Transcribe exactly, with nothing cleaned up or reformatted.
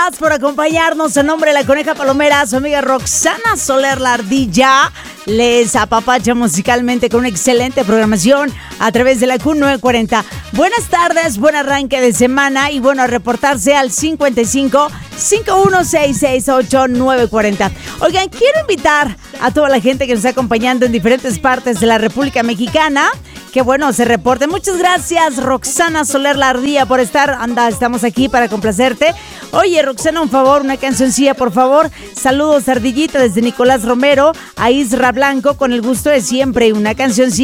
gracias por acompañarnos. En nombre de la Coneja Palomera, su amiga Roxana Soler la Ardilla les apapacha musicalmente con una excelente programación a través de la Q novecientos cuarenta. Buenas tardes, buen arranque de semana y bueno, a reportarse al cincuenta y cinco, cincuenta y uno sesenta y seis, ochenta y nueve cuarenta. Oigan, quiero invitar a toda la gente que nos está acompañando en diferentes partes de la República Mexicana. Que bueno, se reporte. Muchas gracias, Roxana Soler la Ardilla, por estar. Anda, estamos aquí para complacerte. Oye, Roxana, un favor, una cancioncilla, por favor. Saludos, Ardillita, desde Nicolás Romero a Isra Blanco, con el gusto de siempre. Una cancioncilla.